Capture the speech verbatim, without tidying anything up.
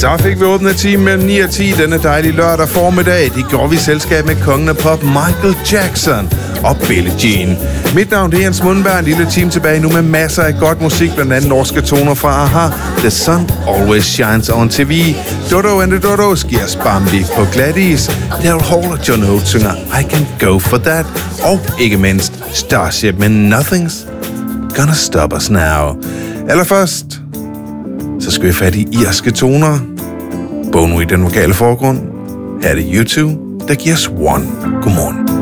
Så fik vi åbnet time mellem ni og ti denne dejlige lørdag formiddag. Det gjorde vi i selskab med kongen af pop, Michael Jackson og Billie Jean. Mit navn det er Jens Mundberg, en lille time tilbage nu med masser af godt musik, blandt andet norske toner fra Aha, The Sun Always Shines on T V, Dodo and the Dodos giver Bambi på glatis, Daryl Hall og John Oates synger I Can Go For That, og ikke mindst Starship med Nothing's Gonna Stop Us Now. Allerførst, så skal vi fat i irske toner. Bono i den vokale forgrund. Her er det YouTube, der giver os One. Godmorgen.